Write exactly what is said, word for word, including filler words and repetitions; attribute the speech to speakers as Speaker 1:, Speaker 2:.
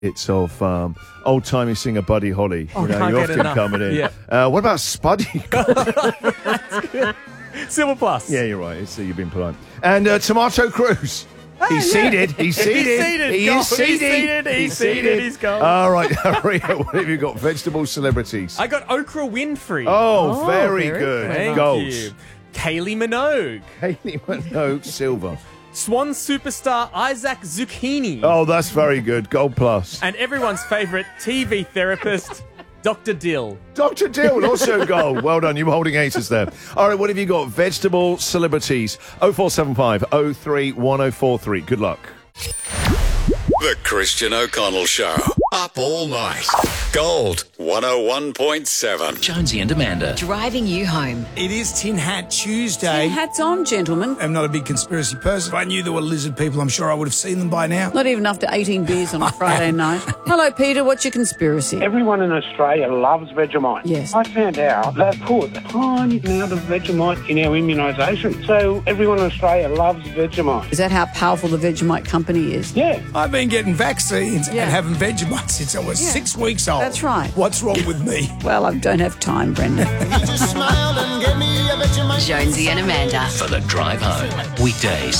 Speaker 1: It's of um, old-timey singer Buddy Holly.
Speaker 2: Oh,
Speaker 1: you know,
Speaker 2: can't
Speaker 1: you're
Speaker 2: get
Speaker 1: often
Speaker 2: enough.
Speaker 1: coming in.
Speaker 2: Yeah.
Speaker 1: Uh, what about Spuddy?
Speaker 2: Silver Plus.
Speaker 1: Yeah, you're right. It's, uh, you've been polite. And uh, Tomato Cruz. He's
Speaker 2: yeah.
Speaker 1: seated. He's seated.
Speaker 2: He's seated.
Speaker 1: He
Speaker 2: Goal.
Speaker 1: is seated.
Speaker 2: He's seated. He's seated. He's gone.
Speaker 1: All right, Maria, what have you got? Vegetable celebrities.
Speaker 2: I got Oprah Winfrey.
Speaker 1: Oh,
Speaker 3: Oh,
Speaker 1: very,
Speaker 3: very
Speaker 1: good.
Speaker 3: good.
Speaker 2: Thank
Speaker 1: Goals.
Speaker 2: you. Kaylee Minogue.
Speaker 1: Haley Minogue, silver.
Speaker 2: Swan superstar Isaac Zucchini.
Speaker 1: Oh, that's very good. Gold plus.
Speaker 2: And everyone's favourite T V therapist, Doctor Dill.
Speaker 1: Doctor Dill, also gold. Well done. You're holding aces there. All right, what have you got? Vegetable celebrities. oh four seven five oh three one oh four three. Good luck.
Speaker 4: The Christian O'Connell Show. Up all night. Gold one oh one point seven.
Speaker 5: Jonesy and Amanda.
Speaker 6: Driving you home.
Speaker 7: It is Tin Hat Tuesday.
Speaker 3: Hats on, gentlemen.
Speaker 7: I'm not a big conspiracy person. If I knew there were lizard people, I'm sure I would have seen them by now.
Speaker 3: Not even after eighteen beers on a Friday night. Hello, Peter. What's your conspiracy?
Speaker 8: Everyone in Australia loves Vegemite.
Speaker 3: Yes.
Speaker 8: I found out they put a tiny amount of Vegemite in our immunisation. So everyone in Australia loves Vegemite.
Speaker 3: Is that how powerful the Vegemite company is?
Speaker 8: Yeah.
Speaker 7: I've been getting vaccines
Speaker 3: Yeah.
Speaker 7: and having Vegemite since I was
Speaker 3: Yeah.
Speaker 7: six weeks old.
Speaker 3: That's right.
Speaker 7: What's wrong with me?
Speaker 3: Well, I don't have time, Brendan.
Speaker 6: Jonesy and Amanda.
Speaker 5: For the drive home. Weekdays,